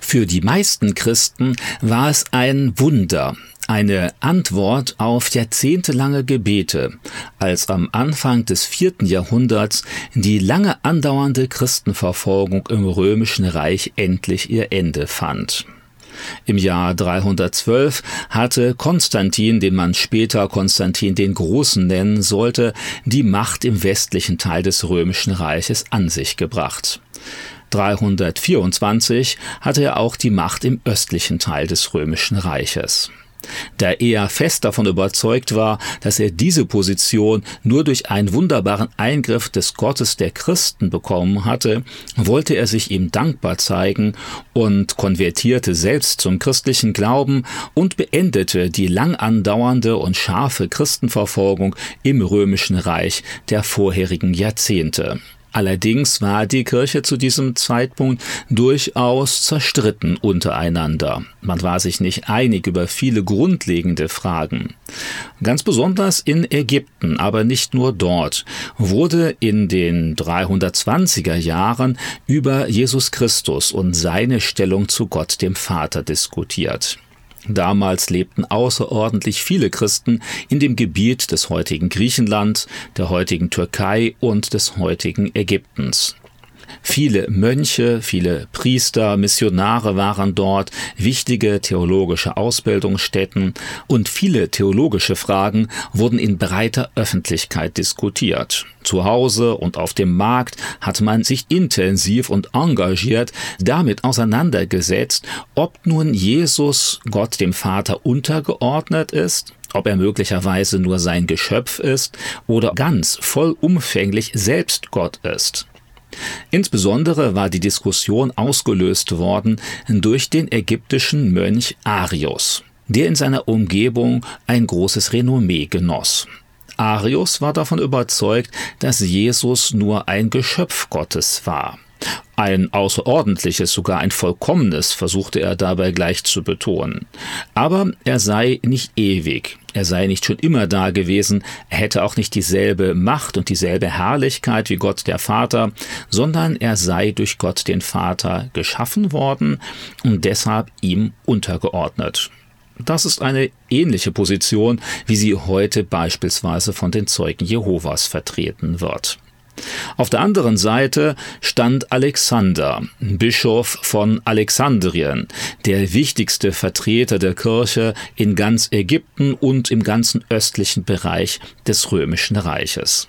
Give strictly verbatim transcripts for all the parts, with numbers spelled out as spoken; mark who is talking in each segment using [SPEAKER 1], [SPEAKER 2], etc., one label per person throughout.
[SPEAKER 1] Für die meisten Christen war es ein Wunder, eine Antwort auf jahrzehntelange Gebete, als am Anfang des vierten Jahrhunderts die lange andauernde Christenverfolgung im Römischen Reich endlich ihr Ende fand. Im Jahr dreihundertzwölf hatte Konstantin, den man später Konstantin den Großen nennen sollte, die Macht im westlichen Teil des Römischen Reiches an sich gebracht. dreihundertvierundzwanzig hatte er auch die Macht im östlichen Teil des Römischen Reiches. Da er fest davon überzeugt war, dass er diese Position nur durch einen wunderbaren Eingriff des Gottes der Christen bekommen hatte, wollte er sich ihm dankbar zeigen und konvertierte selbst zum christlichen Glauben und beendete die lang andauernde und scharfe Christenverfolgung im Römischen Reich der vorherigen Jahrzehnte. Allerdings war die Kirche zu diesem Zeitpunkt durchaus zerstritten untereinander. Man war sich nicht einig über viele grundlegende Fragen. Ganz besonders in Ägypten, aber nicht nur dort, wurde in den dreihundertzwanziger Jahren über Jesus Christus und seine Stellung zu Gott dem Vater diskutiert. Damals lebten außerordentlich viele Christen in dem Gebiet des heutigen Griechenland, der heutigen Türkei und des heutigen Ägyptens. Viele Mönche, viele Priester, Missionare waren dort, wichtige theologische Ausbildungsstätten, und viele theologische Fragen wurden in breiter Öffentlichkeit diskutiert. Zu Hause und auf dem Markt hat man sich intensiv und engagiert damit auseinandergesetzt, ob nun Jesus Gott dem Vater untergeordnet ist, ob er möglicherweise nur sein Geschöpf ist oder ganz vollumfänglich selbst Gott ist. Insbesondere war die Diskussion ausgelöst worden durch den ägyptischen Mönch Arius, der in seiner Umgebung ein großes Renommee genoss. Arius war davon überzeugt, dass Jesus nur ein Geschöpf Gottes war. Ein außerordentliches, sogar ein vollkommenes, versuchte er dabei gleich zu betonen. Aber er sei nicht ewig, er sei nicht schon immer da gewesen, er hätte auch nicht dieselbe Macht und dieselbe Herrlichkeit wie Gott der Vater, sondern er sei durch Gott den Vater geschaffen worden und deshalb ihm untergeordnet. Das ist eine ähnliche Position, wie sie heute beispielsweise von den Zeugen Jehovas vertreten wird. Auf der anderen Seite stand Alexander, Bischof von Alexandrien, der wichtigste Vertreter der Kirche in ganz Ägypten und im ganzen östlichen Bereich des Römischen Reiches.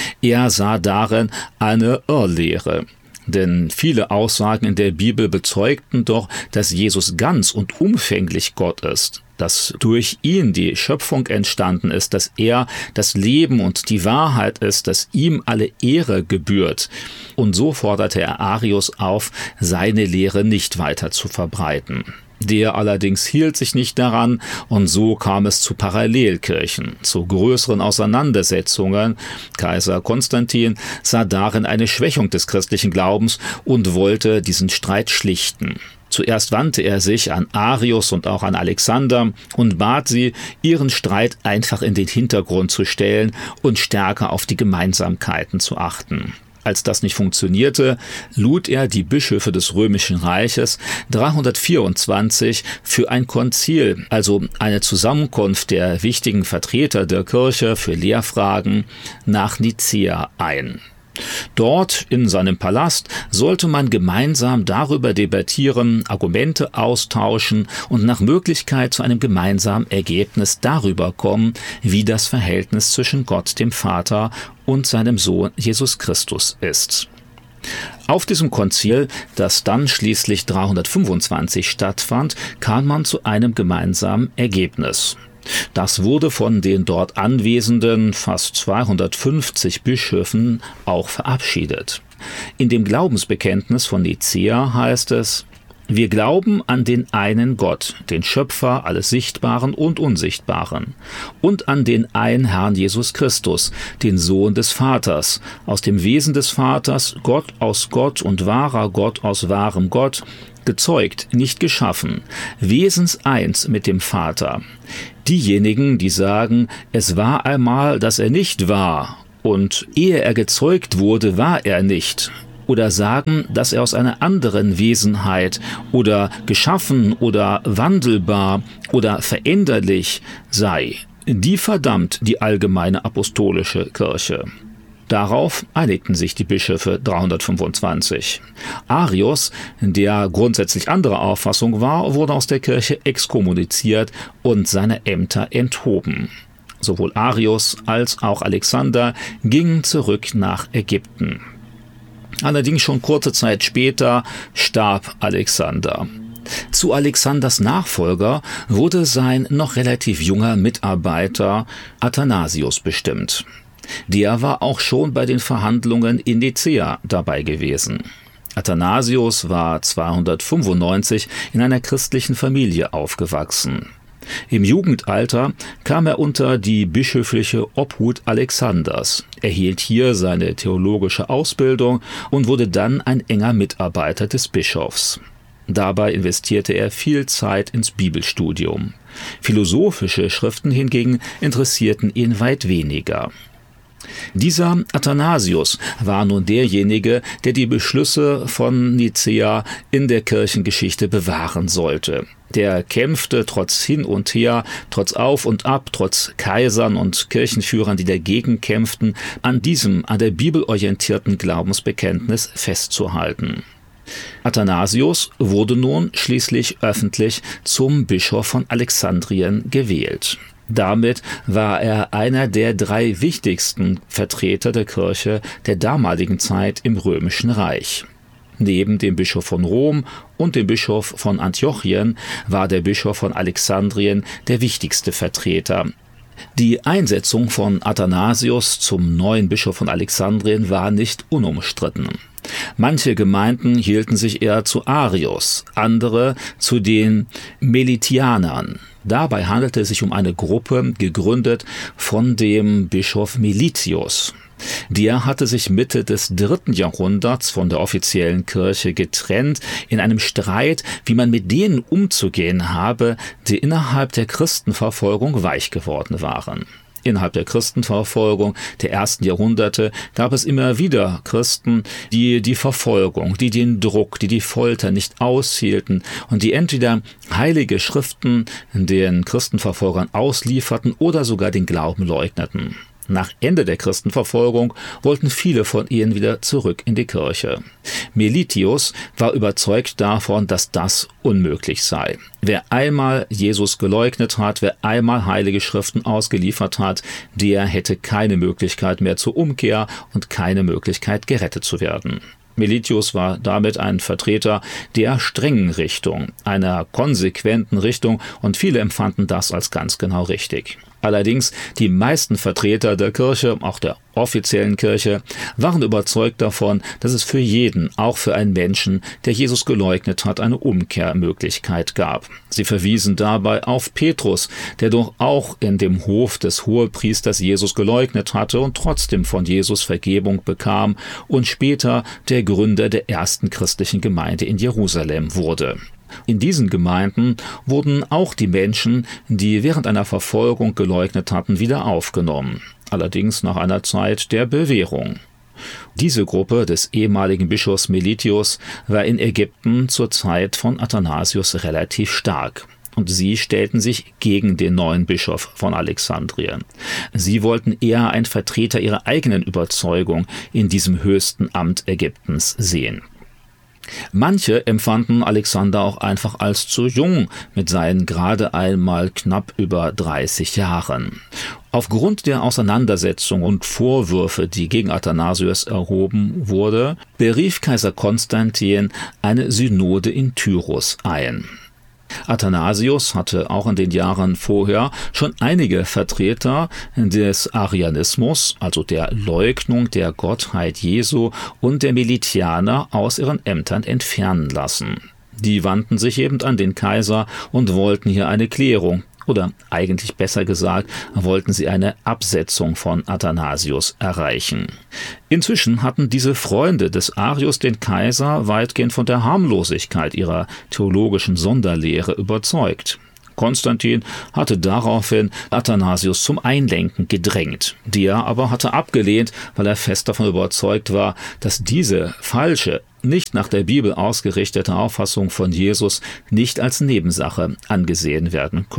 [SPEAKER 1] Er sah darin eine Irrlehre. Denn viele Aussagen in der Bibel bezeugten doch, dass Jesus ganz und umfänglich Gott ist, dass durch ihn die Schöpfung entstanden ist, dass er das Leben und die Wahrheit ist, dass ihm alle Ehre gebührt. Und so forderte er Arius auf, seine Lehre nicht weiter zu verbreiten. Der allerdings hielt sich nicht daran, und so kam es zu Parallelkirchen, zu größeren Auseinandersetzungen. Kaiser Konstantin sah darin eine Schwächung des christlichen Glaubens und wollte diesen Streit schlichten. Zuerst wandte er sich an Arius und auch an Alexander und bat sie, ihren Streit einfach in den Hintergrund zu stellen und stärker auf die Gemeinsamkeiten zu achten. Als das nicht funktionierte, lud er die Bischöfe des Römischen Reiches dreihundertvierundzwanzig für ein Konzil, also eine Zusammenkunft der wichtigen Vertreter der Kirche für Lehrfragen, nach Nicäa ein. Dort in seinem Palast sollte man gemeinsam darüber debattieren, Argumente austauschen und nach Möglichkeit zu einem gemeinsamen Ergebnis darüber kommen, wie das Verhältnis zwischen Gott, dem Vater, und seinem Sohn Jesus Christus ist. Auf diesem Konzil, das dann schließlich dreihundertfünfundzwanzig stattfand, kam man zu einem gemeinsamen Ergebnis. Das wurde von den dort anwesenden fast zweihundertfünfzig Bischöfen auch verabschiedet. In dem Glaubensbekenntnis von Nicäa heißt es: Wir glauben an den einen Gott, den Schöpfer alles Sichtbaren und Unsichtbaren, und an den einen Herrn Jesus Christus, den Sohn des Vaters, aus dem Wesen des Vaters, Gott aus Gott und wahrer Gott aus wahrem Gott, gezeugt, nicht geschaffen, wesenseins mit dem Vater. Diejenigen, die sagen, es war einmal, dass er nicht war, und ehe er gezeugt wurde, war er nicht, oder sagen, dass er aus einer anderen Wesenheit oder geschaffen oder wandelbar oder veränderlich sei, die verdammt die allgemeine apostolische Kirche. Darauf einigten sich die Bischöfe dreihundertfünfundzwanzig. Arius, der grundsätzlich anderer Auffassung war, wurde aus der Kirche exkommuniziert und seine Ämter enthoben. Sowohl Arius als auch Alexander gingen zurück nach Ägypten. Allerdings schon kurze Zeit später starb Alexander. Zu Alexanders Nachfolger wurde sein noch relativ junger Mitarbeiter Athanasius bestimmt. Der war auch schon bei den Verhandlungen in Nicäa dabei gewesen. Athanasius war zweihundertfünfundneunzig in einer christlichen Familie aufgewachsen. Im Jugendalter kam er unter die bischöfliche Obhut Alexanders, erhielt hier seine theologische Ausbildung und wurde dann ein enger Mitarbeiter des Bischofs. Dabei investierte er viel Zeit ins Bibelstudium. Philosophische Schriften hingegen interessierten ihn weit weniger. Dieser Athanasius war nun derjenige, der die Beschlüsse von Nicäa in der Kirchengeschichte bewahren sollte. Der kämpfte trotz hin und her, trotz Auf und Ab, trotz Kaisern und Kirchenführern, die dagegen kämpften, an diesem, an der Bibel orientierten Glaubensbekenntnis festzuhalten. Athanasius wurde nun schließlich öffentlich zum Bischof von Alexandrien gewählt. Damit war er einer der drei wichtigsten Vertreter der Kirche der damaligen Zeit im Römischen Reich. Neben dem Bischof von Rom und dem Bischof von Antiochien war der Bischof von Alexandrien der wichtigste Vertreter. Die Einsetzung von Athanasius zum neuen Bischof von Alexandrien war nicht unumstritten. Manche Gemeinden hielten sich eher zu Arius, andere zu den Melitianern. Dabei handelte es sich um eine Gruppe, gegründet von dem Bischof Melitius. Der hatte sich Mitte des dritten Jahrhunderts von der offiziellen Kirche getrennt, in einem Streit, wie man mit denen umzugehen habe, die innerhalb der Christenverfolgung weich geworden waren. Innerhalb der Christenverfolgung der ersten Jahrhunderte gab es immer wieder Christen, die die Verfolgung, die den Druck, die die Folter nicht aushielten und die entweder heilige Schriften den Christenverfolgern auslieferten oder sogar den Glauben leugneten. Nach Ende der Christenverfolgung wollten viele von ihnen wieder zurück in die Kirche. Melitius war überzeugt davon, dass das unmöglich sei. Wer einmal Jesus geleugnet hat, wer einmal heilige Schriften ausgeliefert hat, der hätte keine Möglichkeit mehr zur Umkehr und keine Möglichkeit, gerettet zu werden. Melitius war damit ein Vertreter der strengen Richtung, einer konsequenten Richtung, und viele empfanden das als ganz genau richtig. Allerdings, die meisten Vertreter der Kirche, auch der offiziellen Kirche, waren überzeugt davon, dass es für jeden, auch für einen Menschen, der Jesus geleugnet hat, eine Umkehrmöglichkeit gab. Sie verwiesen dabei auf Petrus, der doch auch in dem Hof des Hohepriesters Jesus geleugnet hatte und trotzdem von Jesus Vergebung bekam und später der Gründer der ersten christlichen Gemeinde in Jerusalem wurde. In diesen Gemeinden wurden auch die Menschen, die während einer Verfolgung geleugnet hatten, wieder aufgenommen. Allerdings nach einer Zeit der Bewährung. Diese Gruppe des ehemaligen Bischofs Melitius war in Ägypten zur Zeit von Athanasius relativ stark. Und sie stellten sich gegen den neuen Bischof von Alexandrien. Sie wollten eher einen Vertreter ihrer eigenen Überzeugung in diesem höchsten Amt Ägyptens sehen. Manche empfanden Alexander auch einfach als zu jung mit seinen gerade einmal knapp über dreißig Jahren. Aufgrund der Auseinandersetzung und Vorwürfe, die gegen Athanasius erhoben wurde, berief Kaiser Konstantin eine Synode in Tyrus ein. Athanasius hatte auch in den Jahren vorher schon einige Vertreter des Arianismus, also der Leugnung der Gottheit Jesu, und der Melitianer aus ihren Ämtern entfernen lassen. Die wandten sich eben an den Kaiser und wollten hier eine Klärung, oder eigentlich besser gesagt, wollten sie eine Absetzung von Athanasius erreichen. Inzwischen hatten diese Freunde des Arius den Kaiser weitgehend von der Harmlosigkeit ihrer theologischen Sonderlehre überzeugt. Konstantin hatte daraufhin Athanasius zum Einlenken gedrängt. Der aber hatte abgelehnt, weil er fest davon überzeugt war, dass diese falsche, nicht nach der Bibel ausgerichtete Auffassung von Jesus nicht als Nebensache angesehen werden konnte.